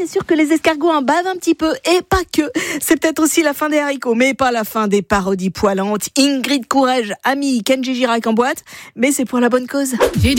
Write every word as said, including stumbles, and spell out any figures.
c'est sûr que les escargots en bavent un petit peu, et pas que. C'est peut-être aussi la fin des haricots, mais pas la fin des parodies poilantes. Ingrid Courrèges a mis Kenji Girac en boîte, mais c'est pour la bonne cause.